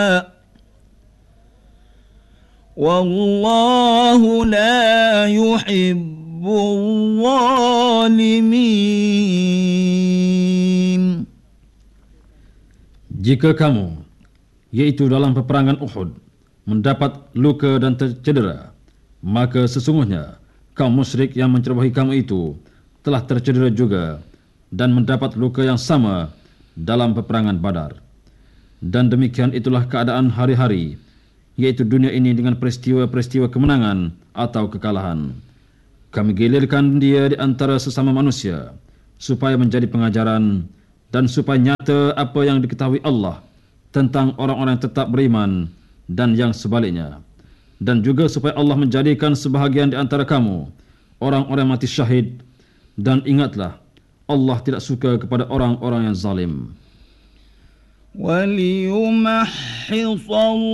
Wallahu la yuhibbul zalimin. Jika kamu, yaitu dalam peperangan Uhud, mendapat luka dan tercedera, maka sesungguhnya kaum musyrik yang mencerobohi kamu itu telah tercedera juga dan mendapat luka yang sama dalam peperangan Badar. Dan demikian itulah keadaan hari-hari, yaitu dunia ini dengan peristiwa-peristiwa kemenangan atau kekalahan. Kami gilirkan dia di antara sesama manusia, supaya menjadi pengajaran dan supaya nyata apa yang diketahui Allah tentang orang-orang yang tetap beriman dan yang sebaliknya. Dan juga supaya Allah menjadikan sebahagian di antara kamu orang-orang mati syahid. Dan ingatlah, Allah tidak suka kepada orang-orang yang zalim.